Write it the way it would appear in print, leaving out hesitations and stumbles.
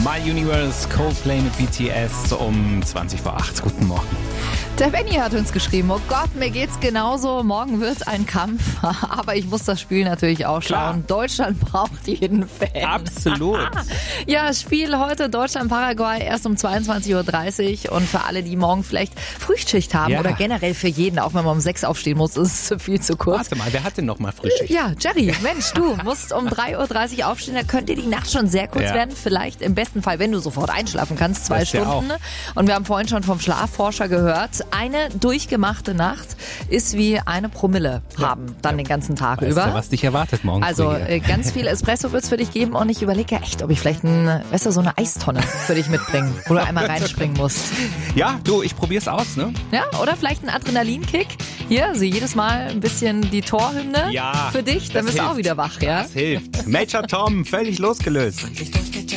My Universe, Coldplay mit BTS um 20 vor 8. Guten Morgen. Der Benny hat uns geschrieben, oh Gott, mir geht's genauso, morgen wird ein Kampf, aber ich muss das Spiel natürlich auch schauen. Klar. Deutschland braucht jeden Fan. Absolut. Ja, Spiel heute Deutschland-Paraguay erst um 22.30 Uhr und für alle, die morgen vielleicht Frühschicht haben oder generell für jeden, auch wenn man um 6 aufstehen muss, ist es viel zu kurz. Warte mal, wer hat denn noch mal Frühschicht? Ja, Jerry, Mensch, du musst um 3.30 Uhr aufstehen, da könnte die Nacht schon sehr kurz werden, vielleicht im besten Fall, wenn du sofort einschlafen kannst, 2 Stunden. Und wir haben vorhin schon vom Schlafforscher gehört, eine durchgemachte Nacht ist wie eine Promille haben dann den ganzen Tag über. Weißt du, was dich erwartet morgen? Also ganz viel Espresso wird es für dich geben und ich überlege ja echt, ob ich vielleicht so eine Eistonne für dich mitbringe, wo du einmal reinspringen musst. Ja, du, ich probier's aus, ne? Ja, oder vielleicht ein Adrenalinkick. Hier, also jedes Mal ein bisschen die Torhymne für dich, dann bist du auch wieder wach, ja? Das hilft. Major Tom, völlig losgelöst.